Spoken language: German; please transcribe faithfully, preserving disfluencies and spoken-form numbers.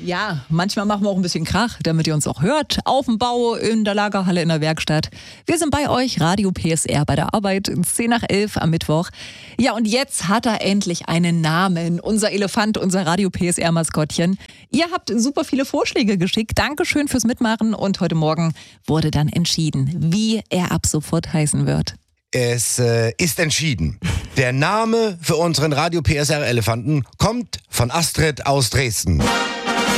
Ja, manchmal machen wir auch ein bisschen Krach, damit ihr uns auch hört. Auf dem Bau, in der Lagerhalle, in der Werkstatt. Wir sind bei euch, Radio P S R bei der Arbeit, zehn nach elf am Mittwoch. Ja, und jetzt hat er endlich einen Namen. Unser Elefant, unser Radio P S R-Maskottchen. Ihr habt super viele Vorschläge geschickt. Dankeschön fürs Mitmachen. Und heute Morgen wurde dann entschieden, wie er ab sofort heißen wird. Es äh, ist entschieden. Der Name für unseren Radio P S R-Elefanten kommt von Astrid aus Dresden.